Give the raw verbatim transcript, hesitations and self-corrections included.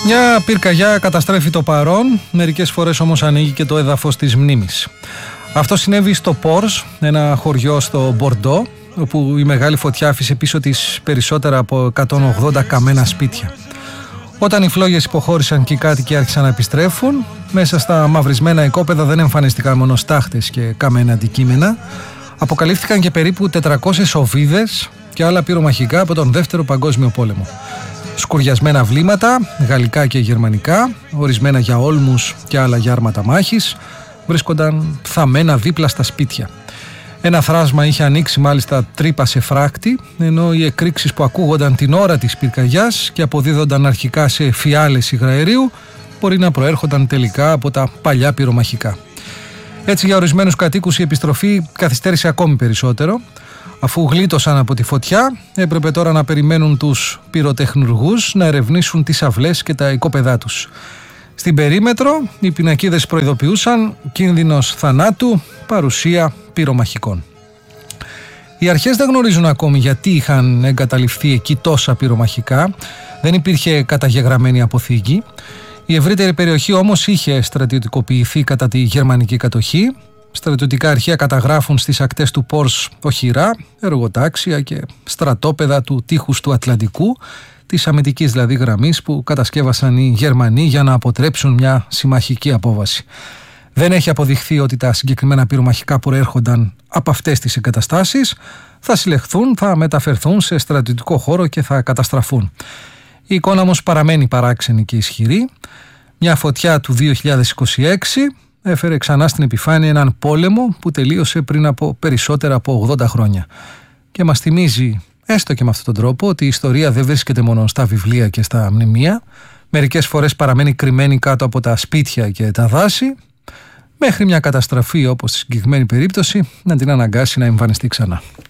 Μια πυρκαγιά καταστρέφει το παρόν, μερικές φορές όμως ανοίγει και το έδαφος της μνήμης. Αυτό συνέβη στο Πόρς, ένα χωριό στο Μπορντό, όπου η μεγάλη φωτιά άφησε πίσω της περισσότερα από εκατόν ογδόντα καμένα σπίτια. Όταν οι φλόγες υποχώρησαν και οι κάτοικοι άρχισαν να επιστρέφουν, μέσα στα μαυρισμένα οικόπεδα δεν εμφανίστηκαν μόνο στάχτες και καμένα αντικείμενα, αποκαλύφθηκαν και περίπου τετρακόσιες οβίδες και άλλα πυρομαχικά από τον Δεύτερο Παγκόσμιο Πόλεμο. Σκουριασμένα βλήματα, γαλλικά και γερμανικά, ορισμένα για όλμους και άλλα για άρματα μάχης, βρίσκονταν θαμμένα δίπλα στα σπίτια. Ένα θράσμα είχε ανοίξει μάλιστα τρύπα σε φράκτη, ενώ οι εκρήξεις που ακούγονταν την ώρα της πυρκαγιάς και αποδίδονταν αρχικά σε φιάλες υγραερίου μπορεί να προέρχονταν τελικά από τα παλιά πυρομαχικά. Έτσι, για ορισμένους κατοίκους η επιστροφή καθυστέρησε ακόμη περισσότερο. Αφού γλίτωσαν από τη φωτιά, έπρεπε τώρα να περιμένουν τους πυροτεχνουργούς να ερευνήσουν τις αυλές και τα οικόπεδά τους. Στην περίμετρο, οι πινακίδες προειδοποιούσαν κίνδυνος θανάτου, παρουσία πυρομαχικών. Οι αρχές δεν γνωρίζουν ακόμη γιατί είχαν εγκαταλειφθεί εκεί τόσα πυρομαχικά, δεν υπήρχε καταγεγραμμένη αποθήκη. Η ευρύτερη περιοχή όμως είχε στρατιωτικοποιηθεί κατά τη γερμανική κατοχή. Στρατιωτικά αρχεία καταγράφουν στις ακτές του Πόρς οχυρά, εργοτάξια και στρατόπεδα του τείχους του Ατλαντικού, της αμυντικής δηλαδή γραμμής που κατασκεύασαν οι Γερμανοί για να αποτρέψουν μια συμμαχική απόβαση. Δεν έχει αποδειχθεί ότι τα συγκεκριμένα πυρομαχικά προέρχονταν από αυτές τις εγκαταστάσεις, θα συλλεχθούν, θα μεταφερθούν σε στρατιωτικό χώρο και θα καταστραφούν. Η εικόνα όμως παραμένει παράξενη και ισχυρή. Μια φωτιά του δύο χιλιάδες είκοσι έξι έφερε ξανά στην επιφάνεια έναν πόλεμο που τελείωσε πριν από περισσότερα από ογδόντα χρόνια. Και μας θυμίζει, έστω και με αυτόν τον τρόπο, ότι η ιστορία δεν βρίσκεται μόνο στα βιβλία και στα μνημεία. Μερικές φορές παραμένει κρυμμένη κάτω από τα σπίτια και τα δάση, μέχρι μια καταστροφή όπως στη συγκεκριμένη περίπτωση να την αναγκάσει να εμφανιστεί ξανά.